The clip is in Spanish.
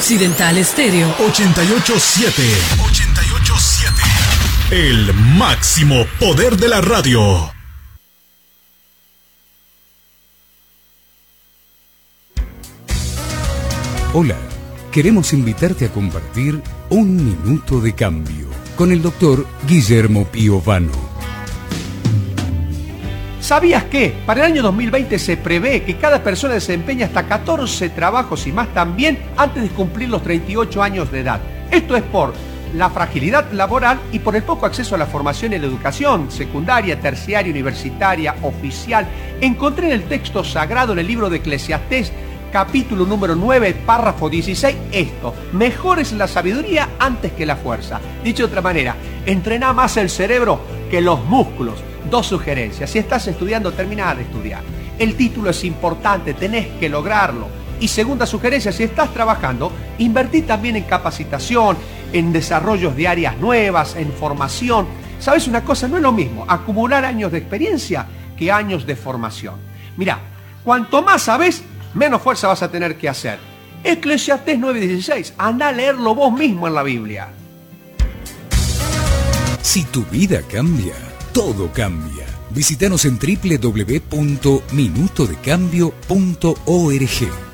Occidental Estéreo 88.7. El máximo poder de la radio. Hola, queremos invitarte a compartir Un Minuto de Cambio con el doctor Guillermo Piovano. ¿Sabías que para el año 2020 se prevé que cada persona desempeñe hasta 14 trabajos y más también antes de cumplir los 38 años de edad? Esto es por la fragilidad laboral y por el poco acceso a la formación y la educación secundaria, terciaria, universitaria, oficial. Encontré en el texto sagrado, en el libro de Eclesiastés, capítulo número 9, párrafo 16, esto: mejor es la sabiduría antes que la fuerza. Dicho de otra manera, entrená más el cerebro que los músculos. Dos sugerencias: si estás estudiando, termina de estudiar. El título es importante, tenés que lograrlo. Y segunda sugerencia: si estás trabajando, invertí también en capacitación, en desarrollos de áreas nuevas, en formación. ¿Sabes una cosa? No es lo mismo acumular años de experiencia que años de formación. Mirá, cuanto más sabes, menos fuerza vas a tener que hacer. Eclesiastés 9:16, anda a leerlo vos mismo en la Biblia. Si tu vida cambia, todo cambia. Visítanos en www.minutodecambio.org.